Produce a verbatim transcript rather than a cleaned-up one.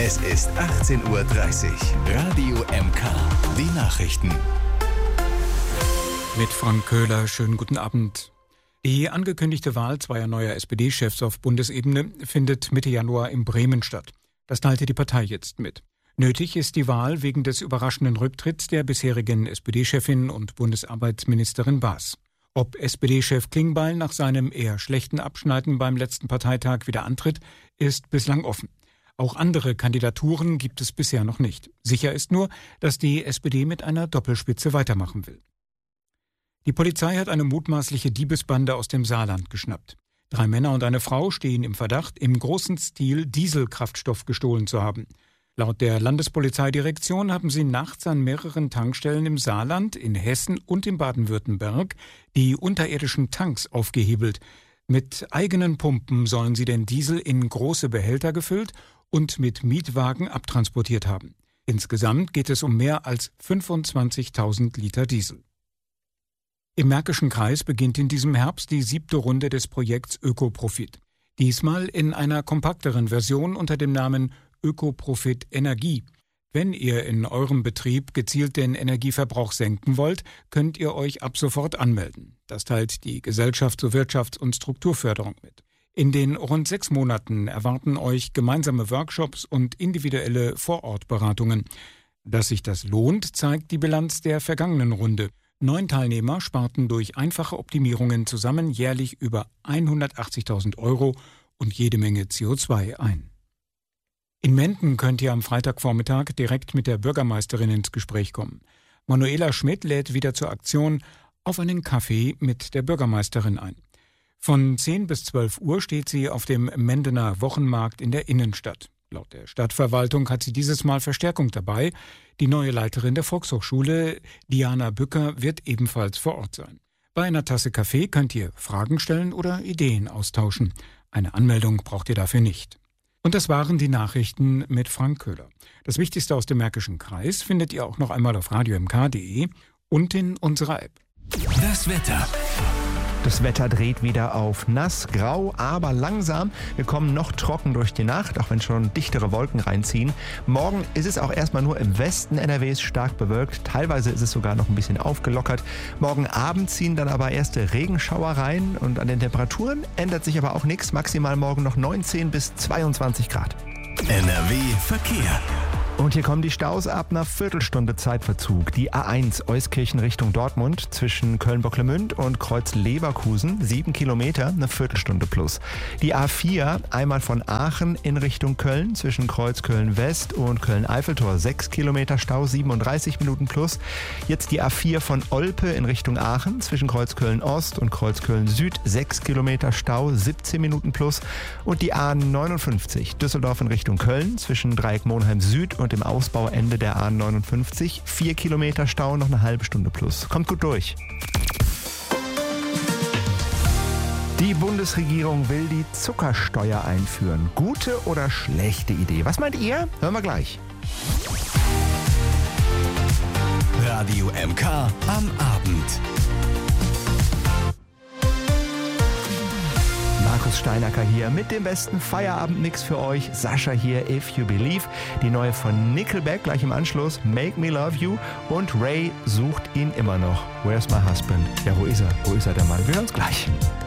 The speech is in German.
Es ist achtzehn Uhr dreißig. Radio M K. Die Nachrichten. Mit Frank Köhler, schönen guten Abend. Die angekündigte Wahl zweier neuer S P D-Chefs auf Bundesebene findet Mitte Januar in Bremen statt. Das teilte die Partei jetzt mit. Nötig ist die Wahl wegen des überraschenden Rücktritts der bisherigen S P D-Chefin und Bundesarbeitsministerin Baas. Ob S P D-Chef Klingbeil nach seinem eher schlechten Abschneiden beim letzten Parteitag wieder antritt, ist bislang offen. Auch andere Kandidaturen gibt es bisher noch nicht. Sicher ist nur, dass die S P D mit einer Doppelspitze weitermachen will. Die Polizei hat eine mutmaßliche Diebesbande aus dem Saarland geschnappt. Drei Männer und eine Frau stehen im Verdacht, im großen Stil Dieselkraftstoff gestohlen zu haben. Laut der Landespolizeidirektion haben sie nachts an mehreren Tankstellen im Saarland, in Hessen und in Baden-Württemberg die unterirdischen Tanks aufgehebelt. Mit eigenen Pumpen sollen sie den Diesel in große Behälter gefüllt und mit Mietwagen abtransportiert haben. Insgesamt geht es um mehr als fünfundzwanzigtausend Liter Diesel. Im Märkischen Kreis beginnt in diesem Herbst die siebte Runde des Projekts Ökoprofit. Diesmal in einer kompakteren Version unter dem Namen Ökoprofit Energie. Wenn ihr in eurem Betrieb gezielt den Energieverbrauch senken wollt, könnt ihr euch ab sofort anmelden. Das teilt die Gesellschaft zur Wirtschafts- und Strukturförderung mit. In den rund sechs Monaten erwarten euch gemeinsame Workshops und individuelle Vorortberatungen. Dass sich das lohnt, zeigt die Bilanz der vergangenen Runde. Neun Teilnehmer sparten durch einfache Optimierungen zusammen jährlich über hundertachtzigtausend Euro und jede Menge C O zwei ein. In Menden könnt ihr am Freitagvormittag direkt mit der Bürgermeisterin ins Gespräch kommen. Manuela Schmidt lädt wieder zur Aktion auf einen Kaffee mit der Bürgermeisterin ein. Von zehn bis zwölf Uhr steht sie auf dem Mendener Wochenmarkt in der Innenstadt. Laut der Stadtverwaltung hat sie dieses Mal Verstärkung dabei. Die neue Leiterin der Volkshochschule, Diana Bücker, wird ebenfalls vor Ort sein. Bei einer Tasse Kaffee könnt ihr Fragen stellen oder Ideen austauschen. Eine Anmeldung braucht ihr dafür nicht. Und das waren die Nachrichten mit Frank Köhler. Das Wichtigste aus dem Märkischen Kreis findet ihr auch noch einmal auf radio m k punkt d e und in unserer App. Das Wetter. Das Wetter dreht wieder auf nass, grau, aber langsam. Wir kommen noch trocken durch die Nacht, auch wenn schon dichtere Wolken reinziehen. Morgen ist es auch erstmal nur im Westen N R Ws stark bewölkt. Teilweise ist es sogar noch ein bisschen aufgelockert. Morgen Abend ziehen dann aber erste Regenschauer rein. Und an den Temperaturen ändert sich aber auch nichts. Maximal morgen noch neunzehn bis zweiundzwanzig Grad. N R W Verkehr. Und hier kommen die Staus ab einer Viertelstunde Zeitverzug. Die A eins Euskirchen Richtung Dortmund zwischen Köln-Bocklemünd und Kreuz-Leverkusen, sieben Kilometer, eine Viertelstunde plus. Die A vier einmal von Aachen in Richtung Köln zwischen Kreuz Köln-West und Köln-Eiffeltor, sechs Kilometer Stau, siebenunddreißig Minuten plus. Jetzt die A vier von Olpe in Richtung Aachen zwischen Kreuz Köln-Ost und Kreuz Köln-Süd, sechs Kilometer Stau, siebzehn Minuten plus. Und die A neunundfünfzig Düsseldorf in Richtung Köln zwischen Dreieck Monheim Süd und dem Ausbauende der A neunundfünfzig. Vier Kilometer Stau, noch eine halbe Stunde plus. Kommt gut durch. Die Bundesregierung will die Zuckersteuer einführen. Gute oder schlechte Idee? Was meint ihr? Hören wir gleich. Radio M K am Abend. Markus Steinacker hier mit dem besten Feierabendmix für euch. Sascha hier, If You Believe. Die neue von Nickelback gleich im Anschluss, Make Me Love You. Und Ray sucht ihn immer noch. Where's my husband? Ja, wo ist er? Wo ist er, der Mann? Wir hören uns gleich.